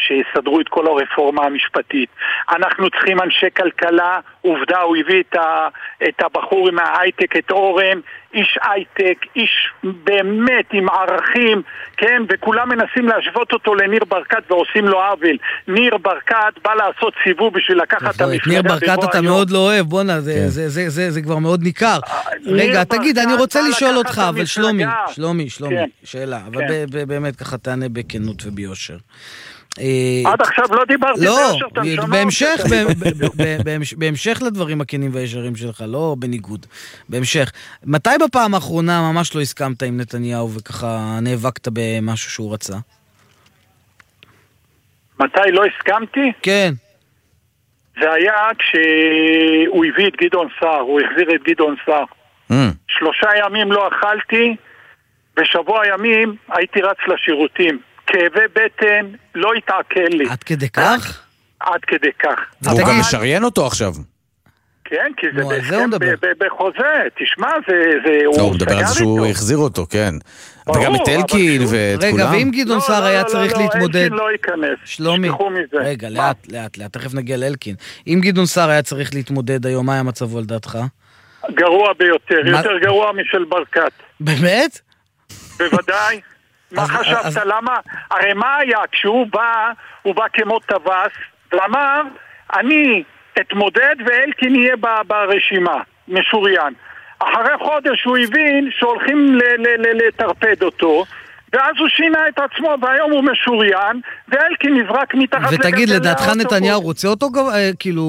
שיסדרו את כל הרפורמה המשפטית. אנחנו צריכים אנשי כלכלה, עובדה, הוא הביא את הבחור מההייטק, את אורן, איש הייטק, איש באמת עם ערכים, כן, וכולם מנסים להשוות אותו לניר ברקת ועושים לו עוול. ניר ברקת בא לעשות סיבוב בשביל לקחת את המפלגה. ניר ברקת אתה מאוד לא אוהב, בוא'נה, זה כבר מאוד ניכר. רגע, תגיד, אני רוצה לשאול אותך, אבל שלומי, שאלה, אבל באמת ככה תענה בכנות וביושר. עד עכשיו לא דיברתי ביושר, אתה בהמשך לדברים הכנים והישרים שלך, לא בניגוד, בהמשך. מתי בפעם האחרונה ממש לא הסכמת עם נתניהו וככה נאבקת במשהו שהוא רצה? מתי לא הסכמתי? כן. זה היה כשהוא הביא את גדעון סער, הוא החזיר את גדעון סער. 3 ימים לא אכלתי, בשבוע ימים הייתי רץ לשירותים. כאבי בטן לא התעכל לי. עד כדי כך? עד כדי כך. הוא גם משריין אותו עכשיו. כן, כי זה בחוזה. תשמע, זה... הוא מדבר על זה שהוא החזיר אותו, כן. וגם את אלקין ואת כולם. רגע, ואם גדעון סער היה צריך להתמודד... אלקין לא ייכנס. שלומי, רגע, לאט, תכף נגיע לאלקין. אם גדעון סער היה צריך להתמודד היום, מה היה מצבו על דעתך? גרוע ביותר, יותר גרוע משל ברקת. באמת? בוודאי. מה חשבת? למה? הרי מה היה? כשהוא בא, הוא בא כמו טווס, ואמר, אני אתמודד ואלקין יהיה ברשימה, משוריין. אחרי חודש הוא הבין שהולכים לטרפד אותו, ואז הוא שינה את עצמו, והיום הוא משוריין, ואלקין נזרק מתחת... ותגיד, לדעתך נתניהו רוצה אותו, כאילו...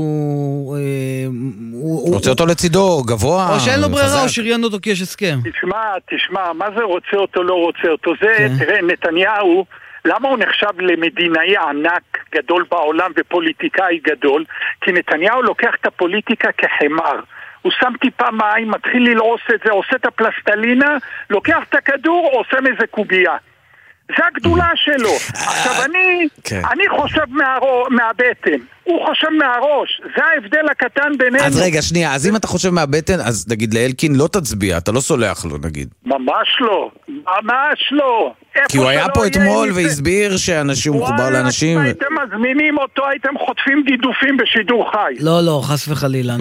רוצה אותו לצידו, גבוה... או שאין לו ברירה, או שריין אותו כי יש הסכם. תשמע, מה זה רוצה אותו, לא רוצה אותו? זה, תראה, נתניהו, למה הוא נחשב למדינאי ענק גדול בעולם ופוליטיקאי גדול? כי נתניהו לוקח את הפוליטיקה כחמר. הוא שם טיפה מים, מתחיל ללעוס את זה, עושה את הפלסטלינה, לוקח את הכדור, עושה מזה קובייה. זה הגדולה שלו. עכשיו אני חושב מהבטן, הוא חושב מהראש. זה ההבדל הקטן בינינו. אז רגע, שנייה, אז אם אתה חושב מהבטן, אז נגיד לאלקין לא תצביע, אתה לא סולח לו, נגיד. ממש לא, ממש לא. כי הוא היה פה אתמול והסביר שאנשים מחובר לאנשים. הייתם מזמינים אותו, הייתם חוטפים גידופים בשידור חי. לא, חס וחלילה.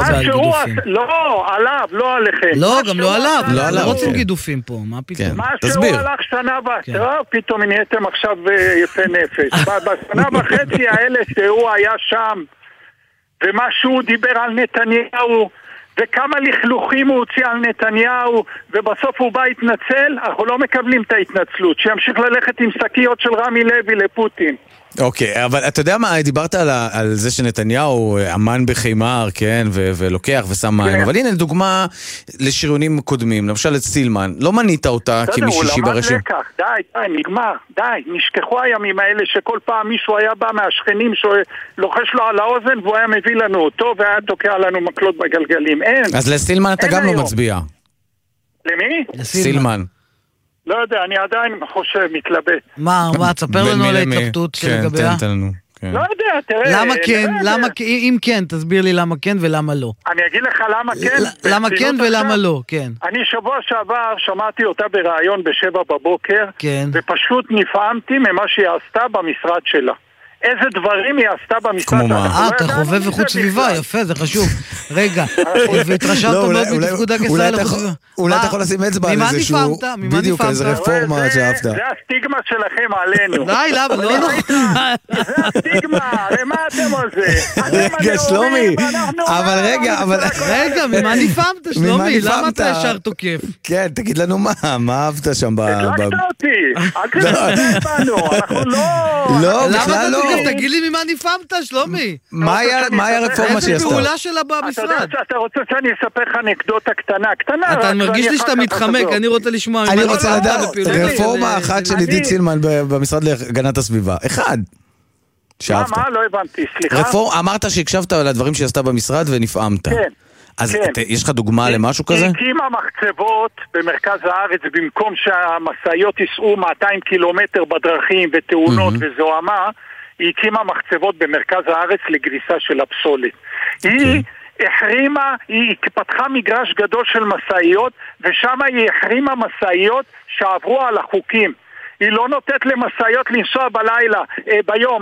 לא, עליו, לא עליכם. לא, גם לא עליו. לא רוצים גידופים פה, מה פתאום? מה שהוא הלך שנה פתאום נהייתם עכשיו יפה נפש. בשנה וחצי האלה שהוא היה שם, ומה שהוא דיבר על נתניהו, וכמה לכלוכים הוא הוציא על נתניהו, ובסוף הוא בא להתנצל, אנחנו לא מקבלים את ההתנצלות, שימשיך ללכת עם שקיות של רמי לוי לפוטין. אוקיי, אבל אתה יודע מה, דיברת על זה שנתניהו אמן בחימר, כן, ולוקח ושם מים, אבל הנה דוגמה לשריונים קודמים, למשל את סילמן, לא מנית אותה כמישישי ברשם. די, נגמר, נשכחו הימים האלה שכל פעם מישהו היה בא מהשכנים שלוחש לו על האוזן והוא היה מביא לנו אותו והיה תוקע לנו מקלות בגלגלים, אין. אז לסילמן אתה גם לא מצביע. למי? לסילמן. לא יודע, אני עדיין חושב, מתלבט. מה, תספר לנו על ההתלבטות שלגביה? כן, תן לנו. לא יודע, תראה. למה כן? אם כן, תסביר לי למה כן ולמה לא. אני אגיד לך למה כן. למה כן ולמה לא, כן. אני שבוע שעבר שמעתי אותה ברעיון ב7 בבוקר, ופשוט נפעמתי ממה שהיא עשתה במשרד שלה. איזה דברים היא עשתה במשרד. כמו מה? אתה חובב איכות סביבה, יפה, זה חשוב. רגע, והתרשמת מאוד מתפקודה כישראל איכות סביבה. אולי אתה יכול לשים אצבע על איזה שהוא, בדיוק, איזה רפורמה שאהבת. זה הסטיגמה שלכם עלינו. די, למה? לא נכון. זה הסטיגמה, למה אתם על זה? רגע, שלומי, אבל רגע, ממה נפעמת, שלומי? למה אתה ישר תוקף? כן, תגיד לנו מה אהבת שם. הדלקת אותי, אל תדבר בנו, אנחנו לא, בכלל לא. תגיד לי ממה נפעמת, שלומי. מה היה הרפורמה שהיא עשתה? איזה פעולה שלה במשרד? אתה רוצה שאני אספר לך אנקדוטה קטנה? אתה מרגיש לי שאתה מתחמק, אני רוצה לשמוע. אני רוצה לדעת רפורמה אחת של עידית סילמן במשרד להגנת הסביבה. אחד. שאהבת. מה? לא הבנתי, סליחה. אמרת שהקשבת על הדברים שהיא עשתה במשרד ונפעמת. כן. אז יש לך דוגמה למשהו כזה? היא הקימה מחצבות במרכז הארץ, במקום שהמסעיות ייסעו 200 קילומטר בדרכים ותאונות וזוהמה, היא הקימה מחצבות במרכז הארץ לגריסה של הפסולת. היא החרימה, היא פתחה מגרש גדול של מסעיות, ושם היא החרימה מסעיות שעברו על החוקים. היא לא נותנת למסעיות לנסוע בלילה, ביום.